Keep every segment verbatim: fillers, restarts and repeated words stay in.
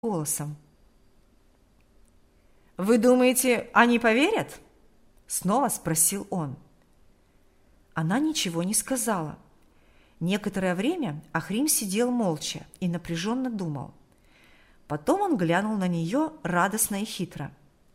голосом. «Вы думаете, они поверят?» – снова спросил он. Она ничего не сказала. Некоторое время Ахрим сидел молча и напряженно думал. Потом он глянул на нее радостно и хитро.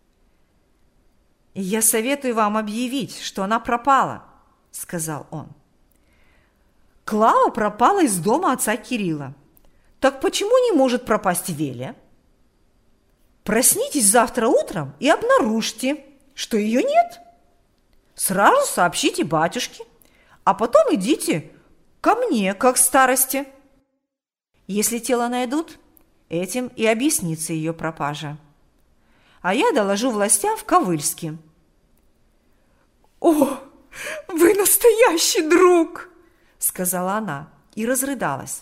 «Я советую вам объявить, что она пропала», – сказал он. «Клава пропала из дома отца Кирилла. Так почему не может пропасть Веля? Проснитесь завтра утром и обнаружьте, что ее нет. Сразу сообщите батюшке, а потом идите ко мне, как к старости. Если тело найдут, этим и объяснится ее пропажа. А я доложу властям в Ковыльске». «О, вы настоящий друг!» – сказала она и разрыдалась.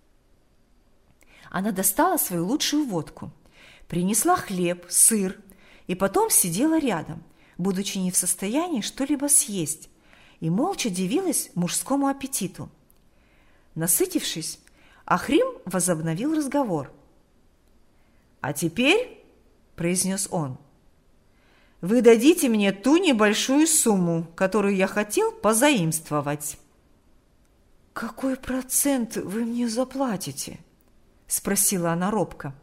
Она достала свою лучшую водку, принесла хлеб, сыр и потом сидела рядом, будучи не в состоянии что-либо съесть, и молча дивилась мужскому аппетиту. Насытившись, Ахрим возобновил разговор. «А теперь, – произнес он, – вы дадите мне ту небольшую сумму, которую я хотел позаимствовать». «Какой процент вы мне заплатите?» – спросила она робко.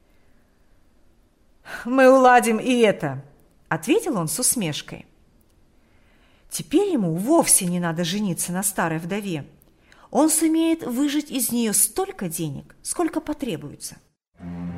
«Мы уладим и это», – ответил он с усмешкой. Теперь ему вовсе не надо жениться на старой вдове. Он сумеет выжать из нее столько денег, сколько потребуется.